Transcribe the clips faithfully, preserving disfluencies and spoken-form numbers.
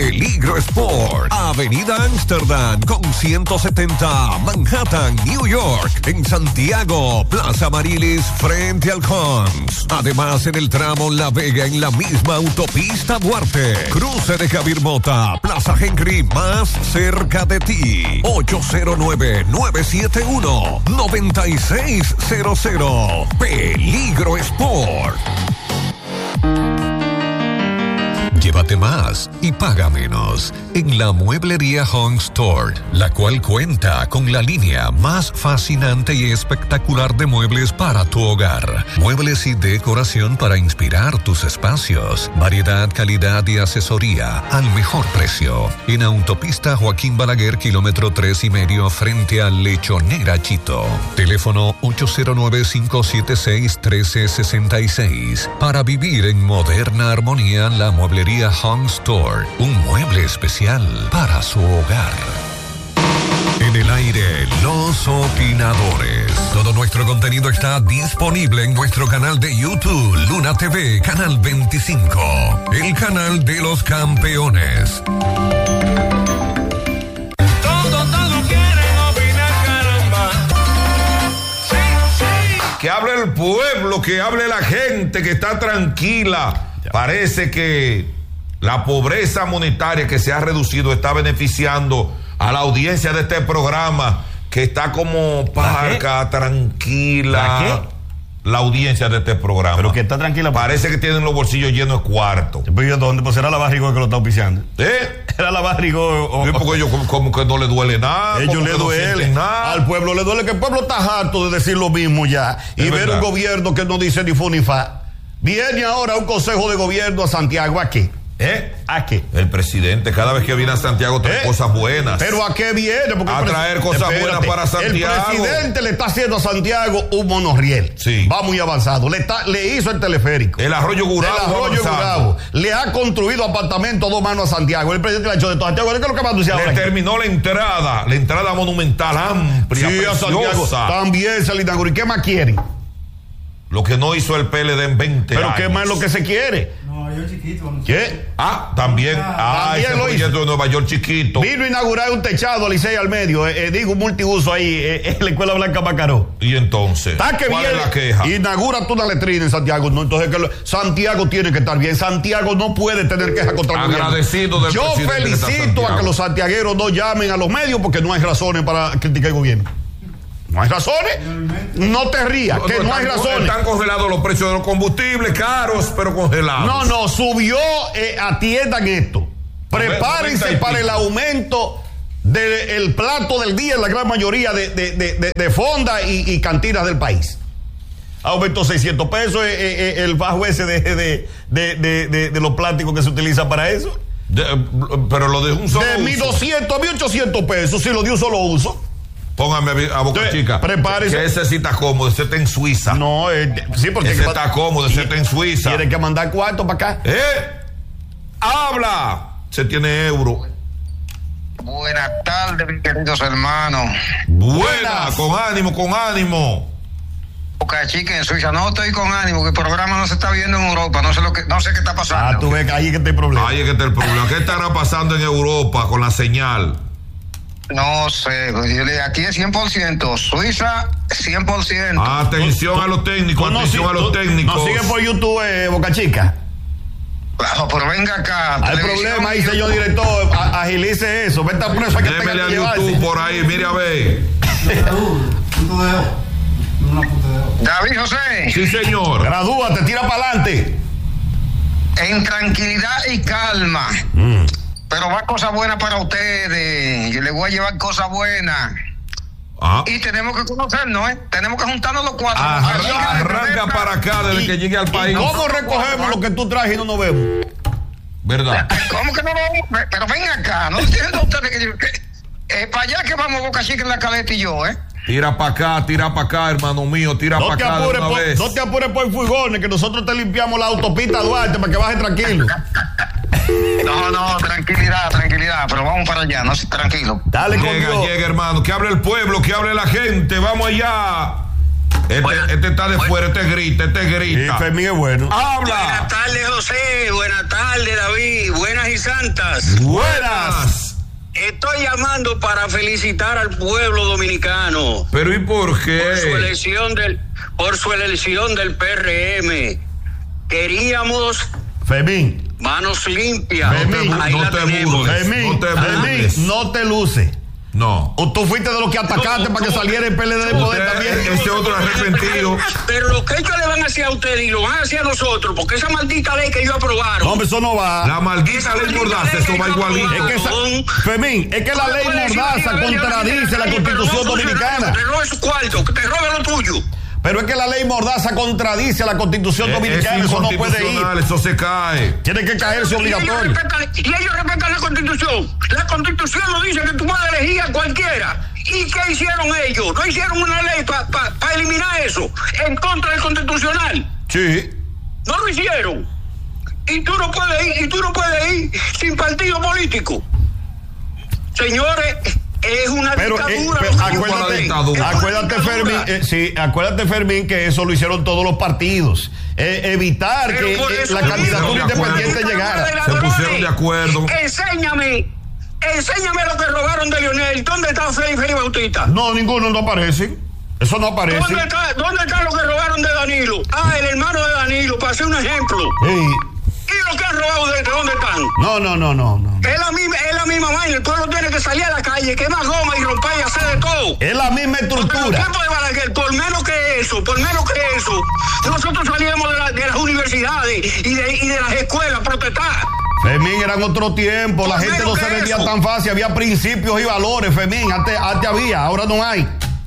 Peligro Sport, Avenida Amsterdam con ciento setenta, Manhattan, New York. En Santiago, Plaza Marilis frente al Hans. Además, en el tramo La Vega, en la misma autopista Duarte. Cruce de Javier Mota, Plaza Henry, más cerca de ti. ocho cero nueve, nueve siete uno, nueve seis cero cero. Peligro Sport. Llévate más y paga menos en la Mueblería Home Store, la cual cuenta con la línea más fascinante y espectacular de muebles para tu hogar. Muebles y decoración para inspirar tus espacios. Variedad, calidad y asesoría al mejor precio. En Autopista Joaquín Balaguer, kilómetro tres y medio, frente a Lechonera Chito. Teléfono ocho cero nueve, cinco siete seis, uno tres seis seis. Para vivir en moderna armonía, la Mueblería Home Store, un mueble especial para su hogar. En el aire, los opinadores. Todo nuestro contenido está disponible en nuestro canal de YouTube, Luna T V, canal veinticinco, el canal de los campeones. Que hable el pueblo, que hable la gente que está tranquila. Parece que la pobreza monetaria que se ha reducido está beneficiando a la audiencia de este programa, que está como parca, tranquila. ¿La qué? La audiencia de este programa. Pero que está tranquila. Parece que tienen los bolsillos llenos de cuarto. ¿Pero dónde? Pues era la Barrigó que lo está auspiciando. ¿Eh? Era la Barrigó. O... Sí, porque ellos como, como que no le duele nada. Ellos le no duele. Nada. Al pueblo le duele, que el pueblo está harto de decir lo mismo ya. Y Es ver verdad. un gobierno que no dice ni fu ni fa. Viene ahora un consejo de gobierno a Santiago. ¿A qué? ¿Eh? ¿A qué? El presidente cada vez que viene a Santiago trae ¿Eh? cosas buenas. ¿Pero a qué viene? Porque A el pres- traer cosas Espérate, buenas para Santiago. El presidente le está haciendo a Santiago un monorriel. Sí. Va muy avanzado. Le, está, le hizo el teleférico. El arroyo Gurabo. El arroyo avanzando. Gurabo. Le ha construido apartamentos a dos manos a Santiago. El presidente le ha hecho de todo. Santiago, ¿qué es lo que más tú Le ahora? terminó la entrada, la entrada monumental amplia, Sí, a Santiago. preciosa. También se le inauguró. ¿Y qué más quieren? Lo que no hizo el P L D en veinte Pero años. qué más es lo que se quiere. No, yo chiquito. No sé. ¿Qué? Ah, también. Ah, También ese lo proyecto hizo. de Nueva York chiquito. Vino a inaugurar un techado al Licey al medio. Eh, eh, digo, un multiuso ahí eh, en la Escuela Blanca Macaró. Y entonces, Está que ¿cuál viene, es la queja? inaugura tú una letrina en Santiago. No, entonces que lo- Santiago tiene que estar bien. Santiago no puede tener queja contra el gobierno. Agradecido del Yo presidente que está felicito Santiago. a que los santiagueros no llamen a los medios porque no hay razones para criticar el gobierno. ¿No hay razones? No te rías, que no, están, hay razones. Están congelados los precios de los combustibles, caros, pero congelados. No, no, subió, eh, atiendan esto. Prepárense noventa y para el pico. aumento del plato del día en la gran mayoría de, de, de, de, de fondas y, y cantinas del país. Aumentó seiscientos pesos eh, eh, el bajo ese de, de, de, de, de, de los plásticos que se utiliza para eso. De- pero lo de un solo De uso. mil doscientos a mil ochocientos pesos, si lo dio un solo uso. Póngame a boca Entonces, chica. prepárese. Que ese sí está cómodo, ese está en Suiza. No, eh, sí, porque Ese hay que está ma- cómodo, ese está en Suiza. Tiene que mandar cuarto para acá. ¿Eh? ¡Habla! Se tiene euro. Buenas tardes, mis queridos hermanos. Buena, Buenas. con ánimo, con ánimo. Boca Chica en Suiza. No estoy con ánimo, que el programa no se está viendo en Europa. No sé lo que, no sé qué está pasando. Ah, tú ves que ahí que está el problema. Ahí es que está el problema. ¿Qué estará pasando en Europa con la señal? No sé, yo le- aquí es cien por ciento. Suiza, cien por ciento. Atención a los técnicos, Tú no atención si- a los tú- técnicos. Nos sigue por YouTube, eh, Boca Chica. Claro, pero venga acá. Hay televisión problema ahí, y señor YouTube. director. a- Agilice eso. Vete a preso a que tenga Démele que a llevarse. YouTube por ahí, mire a ver. Punto de O. Una punta de O. David José, Sí, señor. Gradúate, tira para adelante. en tranquilidad y calma. Mm. Pero va cosas buenas para ustedes. Yo les voy a llevar cosas buenas. Ah. Y tenemos que conocernos, ¿eh? Tenemos que juntarnos los cuatro. Arranca, arranca para acá desde que llegue al país. ¿Cómo recogemos lo que tú traes y no nos vemos? ¿Verdad? ¿Cómo que no vamos? Pero ven acá, no entiendo ustedes que yo. Que, eh, para allá que vamos Boca Chica en la caleta y yo, ¿eh? Tira para acá, tira para acá, hermano mío, tira No para te, acá de apures una por, vez. no te apures por furgones, que nosotros te limpiamos la autopista Duarte para que bajes tranquilo. No, no, tranquilidad, tranquilidad, pero vamos para allá, no, tranquilo. Dale con Llega, Dios. llega, hermano. Que hable el pueblo, que hable la gente. Vamos allá. Este, Buena, este está de buena, fuera, este grita, este grita. Y Fermín es bueno. ¡Habla! Buenas tardes, José. Buenas tardes, David. Buenas y santas. Buenas. Estoy llamando para felicitar al pueblo dominicano. Pero ¿y por qué? Por su elección del, por su elección del P R M. Queríamos Fermín. manos limpias. Fermín, Ahí no la te tenemos. burles. Fermín, No te Fermín, burles. no te luce. No. O tú fuiste de los que atacaste No, para que no. saliera el P L D de poder Usted- también. Ese otro arrepentido. Pero lo que ellos le van a hacer a ustedes y lo van a hacer a nosotros, porque esa maldita ley que ellos aprobaron. No, hombre, eso no va. La maldita ley Mordaza, eso va igualito. Es que esa, Fermín, es que la ley Mordaza contradice la Constitución Dominicana. Que te robe su cuarto, que te robe lo tuyo. Pero es que la ley Mordaza contradice la Constitución Es Dominicana. Eso no puede ir. inconstitucional, eso se cae. Tiene que caerse Y ellos, obligatorio. respetan, y ellos respetan la Constitución. La Constitución nos dice que tú puedes elegir a cualquiera. ¿Y qué hicieron ellos? No hicieron una ley para pa, pa eliminar eso en contra del Constitucional. Sí. No lo hicieron. Y tú no puedes ir, y tú no puedes ir sin partido político. Señores, es una Pero, eh, dictadura. pero lo que acuérdate, ustedes. dictadura. Es una acuérdate, dictadura. Fermín, eh, sí, acuérdate, Fermín, que eso lo hicieron todos los partidos. Eh, evitar Pero que por eh, eso la mismo, candidatura de acuerdo. independiente llegara. Se pusieron de acuerdo. Enséñame, enséñame lo que robaron de Lionel. ¿Dónde está Félix Bautista? No, ninguno no aparece. Eso no aparece. ¿Dónde está, ¿Dónde está lo que robaron de Danilo? Ah, el hermano de Danilo, para hacer un ejemplo. Sí. ¿Y lo que han robado de dónde están? No, no, no, no, no. Es la misma, es la misma vaina. El pueblo tiene que salir a la calle, quemar goma y romper y hacer de todo. Es la misma Porque en los estructura. tiempos de Balaguer, por menos que eso, por menos que eso, nosotros salíamos de, la- de las universidades y de, y de las escuelas a protestar. Fermín, eran otro tiempo. La Por gente menos no se que vendía eso. tan fácil. Había principios y valores, Fermín. Antes, antes había, ahora no hay.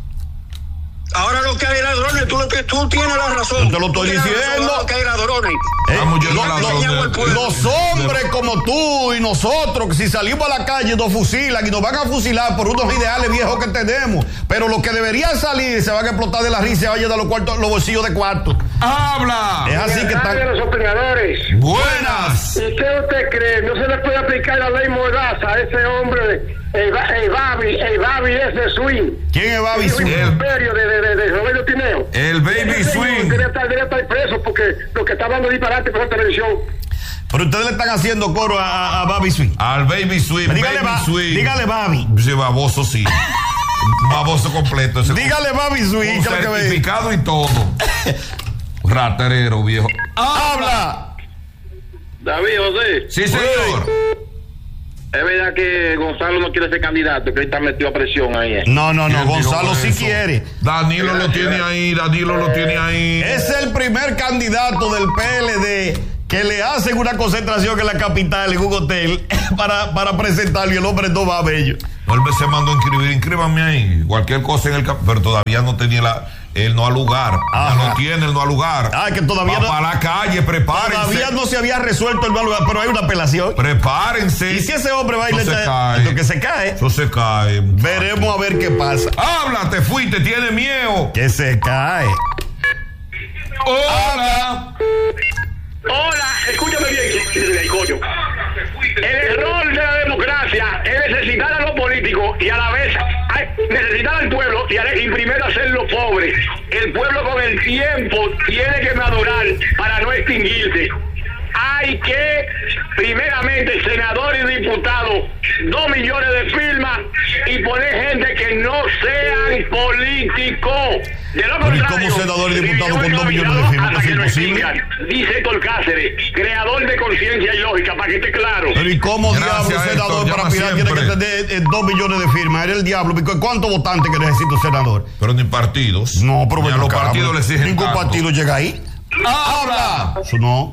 Ahora lo que hay ladrones, tú, lo que- tú tienes la razón. Yo te lo estoy Tú tienes la razón, diciendo. ahora lo que hay ladrones. Eh, Estamos llenos de los- ladrones. los- Los hombres como tú y nosotros, que si salimos a la calle nos fusilan y nos van a fusilar por unos ideales viejos que tenemos. Pero los que deberían salir se van a explotar de la risa y se vayan de los, cuartos, los bolsillos de cuarto. ¡Habla! Es así que Buenas tardes, están. los opinadores. Buenas. ¿Y qué usted cree? ¿No se le puede aplicar la ley Mordaza a ese hombre, el, Ba- el Babi, el Babi ese swing? ¿Quién es Babi Hijo Swing? del imperio de, de, de, de Roberto Tineo. El baby Ese señor swing. Debería estar, debería estar preso porque lo que está hablando disparate por la televisión. Pero ustedes le están haciendo coro a, a, a Babi Swing. Al baby swing. Dígale, baby ba- swing. dígale Babi. Sí, baboso sí. Baboso completo. Ese Dígale Babi Swing. con que es lo que ve. certificado y todo. Raterero, viejo. Habla. David, José, Sí, señor. es verdad que Gonzalo no quiere ser candidato, que él está metido a presión ahí. ¿eh? No, no, no. ¿Quién dijo Gonzalo sí eso? quiere. Danilo lo tiene ahí, Danilo lo tiene ahí. Es el primer candidato del P L D que le hacen una concentración en la capital, en un hotel, para, para presentarlo y el hombre no va a bello. No, él me se mandó a inscribir, inscríbanme ahí. Cualquier cosa en el cap- pero todavía no tenía la, él no al lugar. Ajá. Ya lo tiene, él no al lugar. Ah, que todavía Va no- para la calle, prepárense. Todavía no se había resuelto el lugar, pero hay una apelación. Prepárense. Y si ese hombre va y Eso le se está- cae. lo que se cae, Eso se cae. veremos a ver qué pasa. Habla, te fuiste, tiene miedo. Que se cae. Hola. Hola, escúchame bien, coño. El error de la democracia es necesitar a los políticos y a la vez ay, necesitar al pueblo y, a, y primero hacerlo pobre. El pueblo con el tiempo tiene que madurar para no extinguirse. Hay que, primeramente, senadores y diputados, dos millones de firmas y poner gente que no sean políticos. De lo Pero ¿y contrario, cómo senador y diputado con viviremos dos millones de inhabilitados firmas? hasta ¿Es que lo imposible? extingan. Dice Héctor Cáceres, creador de conciencia y lógica, para que esté claro. Pero ¿y cómo Gracias, diablo un senador Héctor, para llama aspirar tiene que siempre. tener eh, dos millones de firmas? Era el diablo. porque ¿Cuántos votantes que necesita un senador? Pero ni partidos. No, pero Ni a ven los acá, partidos bro. les exigen Ningún tanto. partido llega ahí. Habla. Eso no.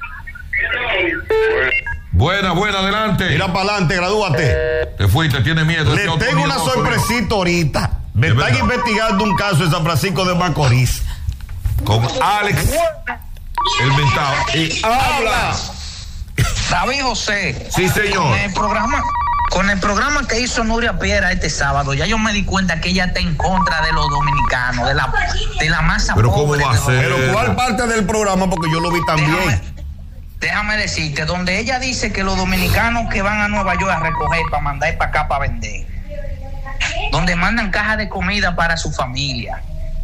Buena, buena, adelante. Mira para adelante, gradúate. Te fuiste, tiene miedo. Le Ese otro tengo una miedoso, sorpresita ahorita. Me Es están verdad. investigando un caso en San Francisco de Macorís. Con Alex. El mentado. Y habla. David José. Sí, señor. Con el programa, con el programa que hizo Nuria Piera este sábado, ya yo me di cuenta que ella está en contra de los dominicanos, de la, de la masa Pero ¿cómo pobre. va a de los- ser? Pero ¿cuál parte del programa? Porque yo lo vi Déjame, también. déjame decirte, donde ella dice que los dominicanos que van a Nueva York a recoger para mandar para acá para vender, donde mandan cajas de comida para su familia,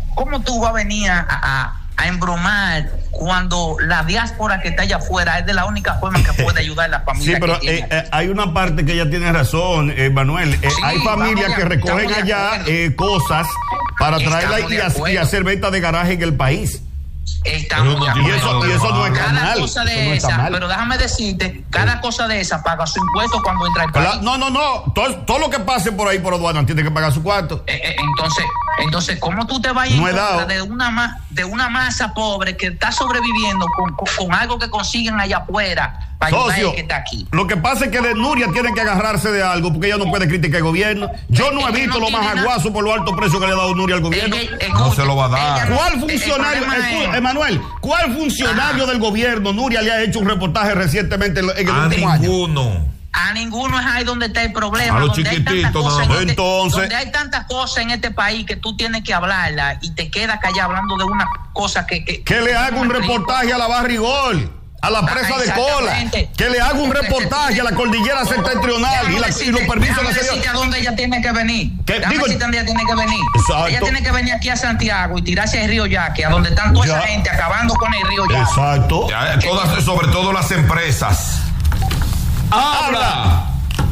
¿cómo tú vas a venir a, a, a embromar cuando la diáspora que está allá afuera es de la única forma que puede ayudar a la familia? Sí, pero que eh, eh, hay una parte que ella tiene razón, eh, Manuel. Eh, Sí, hay familias que recogen allá eh, cosas para traerla y, y hacer venta de garaje en el país. Estamos no, y, eso, y eso no está cada mal. cosa de Eso no está esa, mal. pero déjame decirte, cada cosa de esa paga su impuesto cuando entra al país. Claro, no, no, no. Todo, todo lo que pase por ahí por aduana tiene que pagar su cuarto. Eh, eh, entonces, entonces, ¿cómo tú te vas a ir No he en contra dado. de una ma- de una masa pobre que está sobreviviendo con, con, con algo que consiguen allá afuera para ayudar Socio, al que está aquí? lo que pasa es que de Nuria tiene que agarrarse de algo porque ella no puede criticar el gobierno. Yo no he Ella visto no lo tiene más nada. aguazo por los altos precios que le ha dado Nuria al gobierno. Ella- ella- No se lo va a dar. ella no- ¿Cuál el funcionario, problema escu- es- Emanuel, cuál funcionario del gobierno Nuria le ha hecho un reportaje recientemente en el A último año? ninguno. A ninguno es ahí donde está el problema. A los donde hay tantas chiquititos, cosas nada en más. este- Entonces- donde hay tantas cosas en este país que tú tienes que hablarla y te quedas callado hablando de una cosa que... Que, Que le haga un reportaje a la Barrigol, a la presa de Cola, Exactamente. que le haga un reportaje a la cordillera septentrional y, la, y los permisos Déjame que se decirte dio. a dónde ella tiene que venir. ¿Qué? Déjame Digo- decirte a dónde ella tiene que venir. Exacto. Ella tiene que venir aquí a Santiago y tirarse al río Yaque, a donde están toda Ya. esa gente acabando con el río Yaque. Exacto. Ya, todas, sobre todo las empresas. ¡Habla!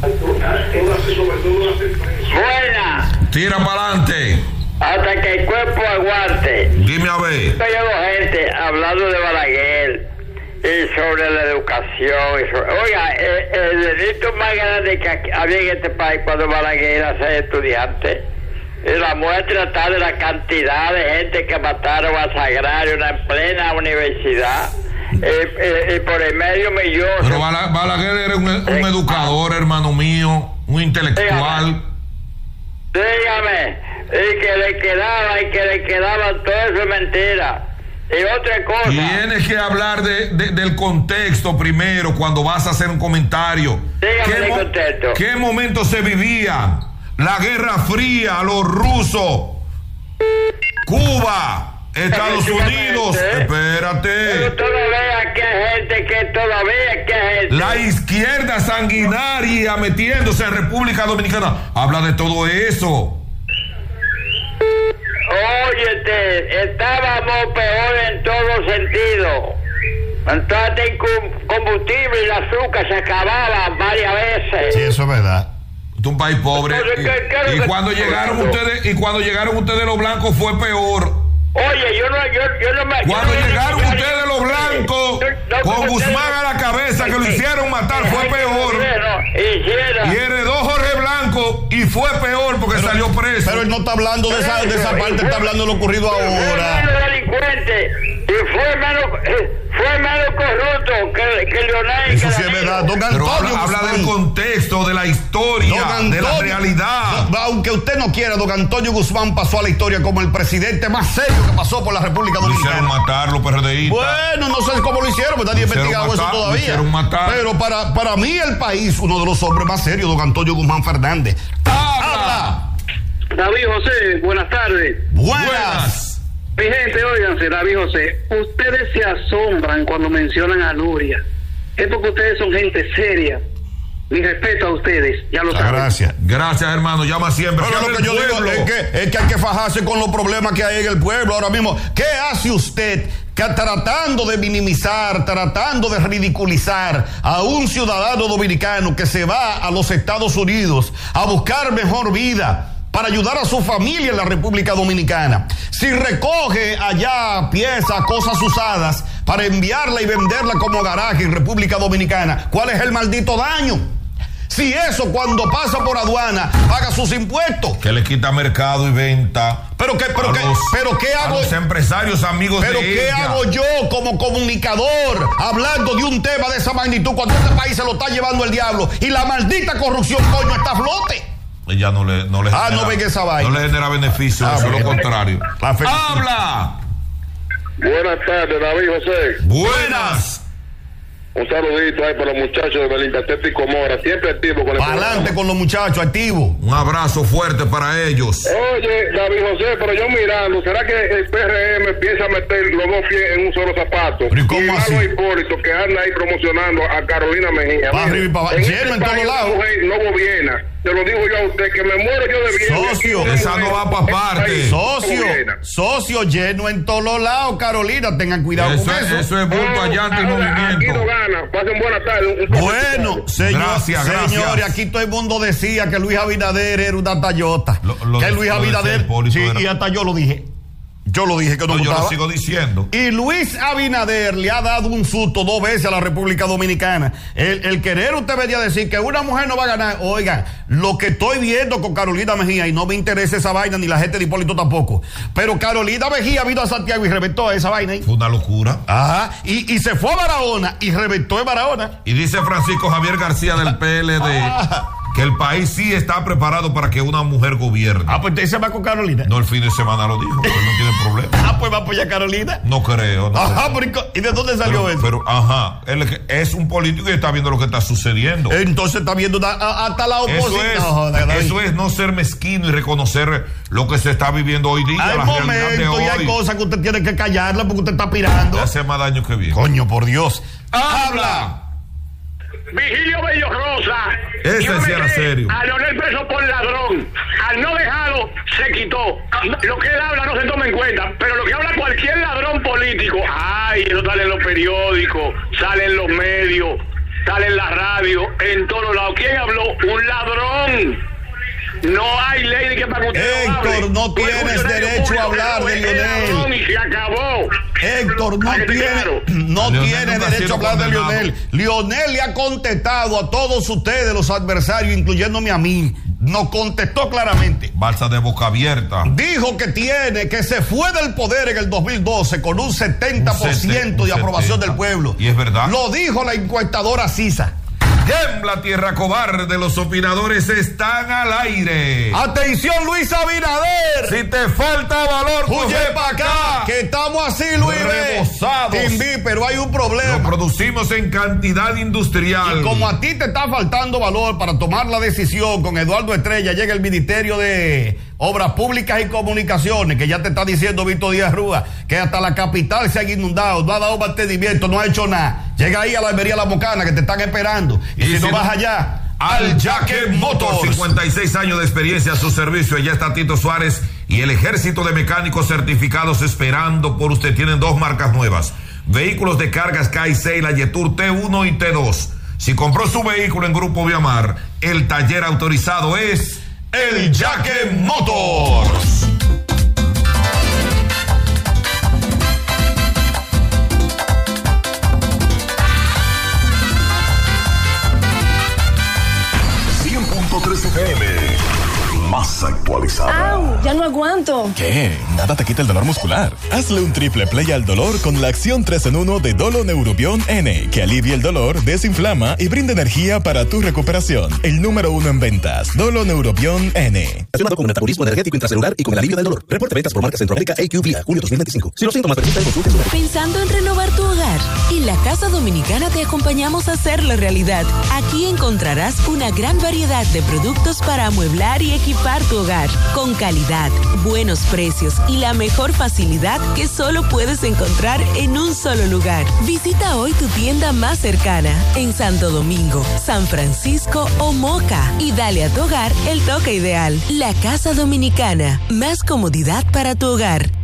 Buena, Tira para adelante. hasta que el cuerpo aguante. Dime a ver. Estoy oyendo gente hablando de Balaguer y sobre la educación. Y sobre- oiga, el, el delito más grande que aquí- había en este país cuando Balaguer era ser estudiante. Y la muestra está de la cantidad de gente que mataron a Sagrario en plena universidad. Y, y- y por el medio millón. Pero Bala- Balaguer era un, un educador, hermano mío, un intelectual. Dígame, y que le quedaba, y que le quedaba todo eso es mentira. Y otra cosa. Tienes que hablar de, de- del contexto primero cuando vas a hacer un comentario. Dígame ¿Qué el mo- contexto. ¿Qué momento se vivía? La Guerra Fría, los rusos, Cuba, Estados Unidos. Pero Espérate. todavía que hay gente que todavía que hay gente. La izquierda sanguinaria metiéndose en República Dominicana. Habla de todo eso. Óyete, estábamos peor en todo sentido. Entonces el com- combustible y el azúcar se acababan varias veces. Sí, eso es verdad. Es un país pobre. Entonces, ¿qué- qué es lo Y, y que cuando está llegaron hablando? ustedes, y cuando llegaron ustedes los blancos fue peor. Oye, yo no, yo, yo no me. Cuando yo no- llegaron yo- ustedes los blancos, yo- no, con pero Guzmán ustedes- a la cabeza, que lo hicieron matar, fue peor. Hicieron, hicieron. Y heredó Jorge Blanco y fue peor porque salió preso. Pero él no está hablando de esa, de esa parte, está hablando de lo ocurrido Fue ahora. menos delincuente y fue menos, eh, fue menos corrupto que, que Leonel. Eso que sí es Danilo. verdad. Don Pero Antonio habla, habla Guzmán. del contexto, de la historia, Don de la Antonio- realidad. No, aunque usted no quiera, don Antonio Guzmán pasó a la historia como el presidente más serio que pasó por la República Lo hicieron Dominicana. matar los PRDistas. Bueno, no sé cómo lo hicieron, porque nadie ha Lo hicieron investigado eso matar, lo todavía. hicieron matar. Pero para, para mí el país, uno de los hombres más serios, don Antonio Guzmán Fernández. ¡Habla! David José, buenas tardes. Buenas. Mi gente, óiganse, David José, ustedes se asombran cuando mencionan a Nuria. Es porque ustedes son gente seria. Mi respeto a ustedes, ya lo Muchas saben. gracias. Gracias, hermano. Llama siempre. Pero Que lo hable que yo el digo pueblo. es que, es que hay que fajarse con los problemas que hay en el pueblo ahora mismo. ¿Qué hace usted que tratando de minimizar, tratando de ridiculizar a un ciudadano dominicano que se va a los Estados Unidos a buscar mejor vida para ayudar a su familia en la República Dominicana? Si recoge allá piezas, cosas usadas para enviarla y venderla como garaje en República Dominicana, ¿cuál es el maldito daño? Si eso cuando pasa por aduana paga sus impuestos. Que le quita mercado y venta. Pero qué, pero a qué, los- pero qué a hago, los empresarios amigos pero de qué ella. hago yo como comunicador hablando de un tema de esa magnitud cuando este país se lo está llevando el diablo y la maldita corrupción coño está a flote. Ella no le, no le Ah, genera, no ven esa vaina. no le genera beneficio, Ah, eso es lo bueno. contrario. La felicito. ¡Habla! Buenas tardes, David José. Buenas. Un saludito ahí para los muchachos de Belindatete y Comora, siempre activo con el Para adelante programa. con los muchachos, activos. Un abrazo fuerte para ellos. Oye, David José, pero yo mirando, ¿será que el P R M empieza a meter los dos pies en un solo zapato? ¿Pero y cómo y así? Lalo Hipólito, que anda ahí promocionando a Carolina Mejía. Pa' arriba y pa' abajo. En Lleno este en todos país lados. la mujer no gobierna. Se lo digo yo a usted, que me muero yo de viejo. Socio. Esa no va pa' parte. Socio, socio lleno en todos los lados, Carolina, tengan cuidado Eso con es, eso. eso es bulto allá Aquí y no movimiento. gana. Pasen buenas tardes. Un- un Bueno, señor, Gracias, gracias. señores, aquí todo el mundo decía que Luis Abinader era una tallota. Lo- lo que de- Luis lo de Abinader, Hipólito sí, era- y hasta yo lo dije. Yo lo dije que no No, yo lo gustaba. sigo diciendo. Y Luis Abinader le ha dado un susto dos veces a la República Dominicana. El, el querer usted venía a decir que una mujer no va a ganar. Oigan, lo que estoy viendo con Carolina Mejía, y no me interesa esa vaina, ni la gente de Hipólito tampoco. Pero Carolina Mejía vino a Santiago y reventó esa vaina ahí. Fue una locura. Ajá. Y, y se fue a Barahona y reventó en Barahona. Y dice Francisco Javier García del P L D Ah. que el país sí está preparado para que una mujer gobierne. Ah, pues usted se va con Carolina. No, el fin de semana lo dijo, que no tiene problema. Ah, pues va a apoyar a Carolina. No creo. No Ajá, creo. pero ¿y co- ¿y de dónde salió Pero, eso? pero, ajá, él es que- es un político y está viendo lo que está sucediendo. Entonces está viendo una- a- hasta la Eso oposición. es, No, joder, David. eso es no ser mezquino y reconocer lo que se está viviendo hoy día, Hay la realidad de momentos hoy. y hay cosas que usted tiene que callarla porque usted está aspirando. Le hace más daño que bien. Coño, por Dios. ¡Habla! Vigilio Bello Rosa. Ese Yo sí me era quedé serio. A Leonel preso por ladrón. Al no dejarlo, se quitó. Lo que él habla no se toma en cuenta, pero lo que habla cualquier ladrón político, ay, eso sale en los periódicos, sale en los medios, sale en la radio, en todos lados. ¿Quién habló? Un ladrón. No hay ley de que para que usted Héctor, no hable. no Tú eres tienes funcionario derecho a público, hablar de es Leonel. ladrón y se acabó. Héctor, no Para que esté tiene, claro. no Leonel tiene nunca ha derecho sido a hablar de condenado. Leonel. Leonel le ha contestado a todos ustedes, los adversarios, incluyéndome a mí. Nos contestó claramente. Balsa de boca abierta. Dijo que tiene, que se fue del poder en el dos mil doce con un setenta por ciento Un de aprobación setenta. del pueblo. Y es verdad. Lo dijo la encuestadora Sisa. Tiembla tierra cobarde, los opinadores están al aire. Atención, Luis Abinader. Si te falta valor, Huye coge para acá, que estamos así, Luis. Rebosados. Te enví, pero hay un Lo problema. producimos en cantidad industrial. Y como a ti te está faltando valor para tomar la decisión con Eduardo Estrella, llega el Ministerio de Obras Públicas y Comunicaciones, que ya te está diciendo Víctor Díaz Rúa, que hasta la capital se ha inundado, no ha dado mantenimiento, no ha hecho nada. Llega ahí a la Almería La Mocana, que te están esperando. Y, si, no vas allá, al Jaque Motors, cincuenta y seis años de experiencia a su servicio. Allá está Tito Suárez y el ejército de mecánicos certificados esperando por usted. Tienen dos marcas nuevas: vehículos de cargas K seis, la Yetur T uno y T dos. Si compró su vehículo en Grupo Viamar, el taller autorizado es el Jaque Motors. cien punto tres F M. Más actualizada. ¡Au! Ya no aguanto. ¿Qué? Nada te quita el dolor muscular. Hazle un triple play al dolor con la acción tres en uno de Dolo Neurobion N, que alivia el dolor, desinflama y brinda energía para tu recuperación. El número uno en ventas. Dolo Neurobion N. Relacionado con el metabolismo energético intracelular y con el alivio del dolor. Reporte ventas por marca Centroamérica A Q V A, junio dos mil veinticinco. Si los síntomas persisten, consulte su médico. Pensando en renovar tu hogar. En la Casa Dominicana te acompañamos a hacerlo realidad. Aquí encontrarás una gran variedad de productos para amueblar y equipar tu hogar. Con calidad, buenos precios y la mejor facilidad que solo puedes encontrar en un solo lugar. Visita hoy tu tienda más cercana en Santo Domingo, San Francisco o Moca y dale a tu hogar el toque ideal. La Casa Dominicana, más comodidad para tu hogar.